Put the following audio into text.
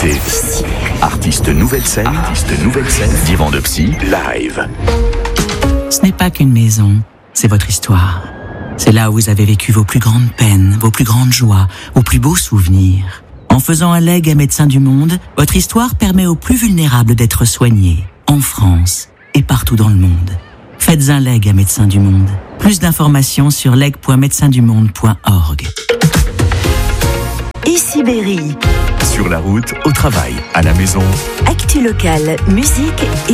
écoutez Artiste Nouvelle Scène, Divan de Psy, live. Ce n'est pas qu'une maison, c'est votre histoire. C'est là où vous avez vécu vos plus grandes peines, vos plus grandes joies, vos plus beaux souvenirs. En faisant un legs à Médecins du Monde, votre histoire permet aux plus vulnérables d'être soignés, en France et partout dans le monde. Faites un leg à Médecins du Monde. Plus d'informations sur leg.médecindumonde.org. Ici Berry. Sur la route, au travail, à la maison. Actu locale, musique et